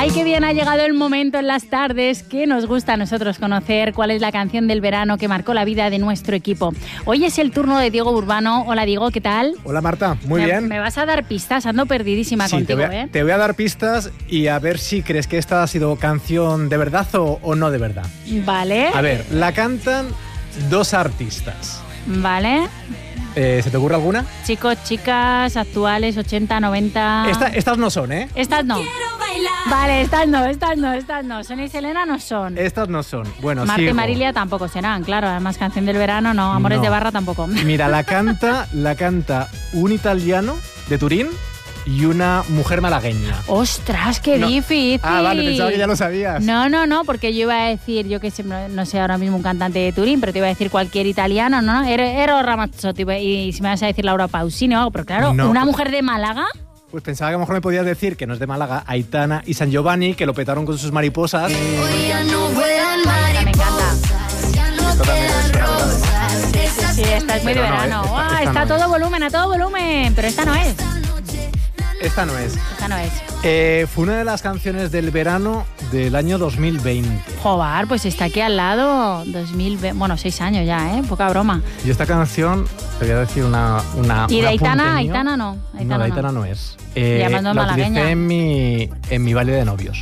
Ay, qué bien, ha llegado el momento en las tardes que nos gusta a nosotros conocer cuál es la canción del verano que marcó la vida de nuestro equipo. Hoy es el turno de Diego Urbano. Hola, Diego, ¿qué tal? Hola, Marta, muy bien. Me vas a dar pistas, ando perdidísima contigo, Te voy a dar pistas y a ver si crees que esta ha sido canción de verdad o no de verdad. Vale. A ver, la cantan dos artistas. Vale. ¿Se te ocurre alguna? Chicos, chicas, actuales, 80, 90... Estas no son, ¿eh? Estas no. Vale, estas no. Son y Selena no son. Estas no son. Bueno, Marta sigo. y Marilia tampoco serán, claro. Además, canción del verano, no. Amores de barra tampoco. Mira, la canta un italiano de Turín y una mujer malagueña. ¡Ostras, qué difícil! Ah, vale, pensaba que ya lo sabías. No, porque yo iba a decir, yo que sé, no sé ahora mismo un cantante de Turín, pero te iba a decir cualquier italiano, ¿no? Ero Ramazzotti, y si me vas a decir Laura Pausini o algo, pero claro, No. ¿una mujer de Málaga? Pues pensaba que a lo mejor me podías decir que no es de Málaga, Aitana y San Giovanni, que lo petaron con sus mariposas. Me encanta. Esto también es una verdad. Sí, esta es muy de verano. Está a todo volumen, pero esta no es. Esta no es. Esta no es. Fue una de las canciones del verano del año 2020. Joder, pues está aquí al lado. 2020, bueno, 6 años ya, ¿eh? Poca broma. Y esta canción, te voy a decir una ¿Y de Aitana? apunte mío. Aitana no. No, de Aitana no es. Llamando la malagueña. utilicé en mi baile de novios.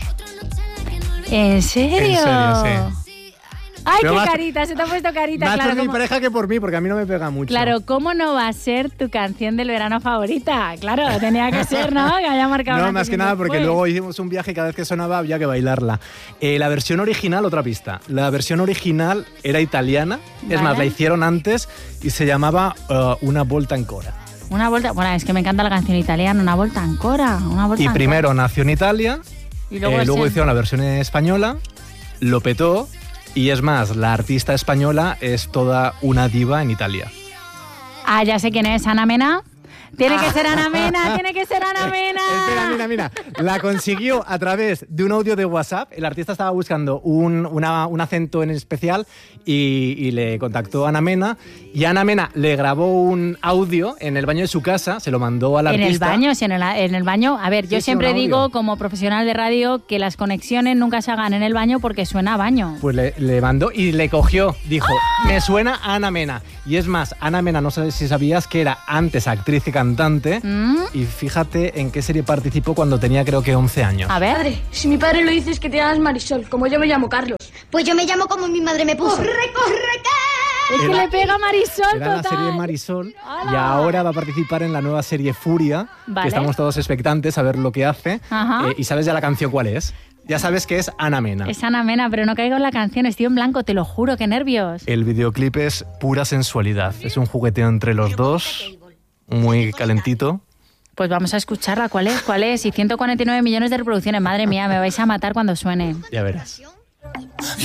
¿En serio? En serio, sí. ¡Ay, Pero qué más- carita! Se te ha puesto carita, Más claro. por mi ¿cómo? pareja que por mí, porque a mí no me pega mucho. Claro, ¿cómo no va a ser tu canción del verano favorita? Claro, tenía que ser, ¿no? Que haya marcado No, un más antes y que un nada porque después. luego hicimos un viaje y cada vez que sonaba había que bailarla. La versión original, otra pista. La versión original era italiana. Es más, Vale. la hicieron antes y se llamaba Una volta ancora. Una vuelta... Bueno, es que me encanta la canción italiana. Una vuelta ancora. Una vuelta Y ancora. primero nació en Italia, Y luego versión- hicieron la versión española, lo petó y es más, la artista española es toda una diva en Italia. Ah, ya sé quién es. Ana Mena. Tiene que ser Ana Mena, tiene que ser Ana Mena. Espera, mira. La consiguió a través de un audio de WhatsApp. El artista estaba buscando un acento en especial y le contactó a Ana Mena. Y Ana Mena le grabó un audio en el baño de su casa, se lo mandó al En artista. el baño, sí, en el baño. A ver, yo Sí, siempre un audio. digo, como profesional de radio, que las conexiones nunca se hagan en el baño porque suena a baño. Pues le mandó y le cogió. Dijo, me suena a Ana Mena. Y es más, Ana Mena, no sé si sabías que era antes actriz y cantante. Y fíjate en qué serie participó cuando tenía creo que 11 años. A ver. Padre, si mi padre lo dice es que te llamas Marisol, como yo me llamo Carlos. Pues yo me llamo como mi madre me puso. ¡Corre, que! Es que Era- le pega Marisol Era la total. serie Marisol y ¡Hala! ahora va a participar en la nueva serie Furia, Vale. que estamos todos expectantes a ver lo que hace. Ajá. ¿Y sabes ya la canción cuál es? Ya sabes que es Ana Mena. Es Ana Mena, pero no caigo en la canción, estoy en blanco, te lo juro, qué nervios. El videoclip es pura sensualidad. Es un jugueteo entre los dos, muy calentito. Pues vamos a escucharla, ¿cuál es? ¿Cuál es? Y 149 millones de reproducciones, madre mía, me vais a matar cuando suene. Ya verás.